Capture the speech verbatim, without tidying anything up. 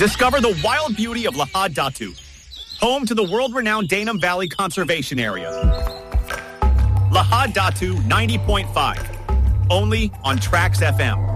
Discover the wild beauty of Lahad Datu, home to the world-renowned Danum Valley Conservation Area. Lahad Datu ninety point five, only on Trax F M.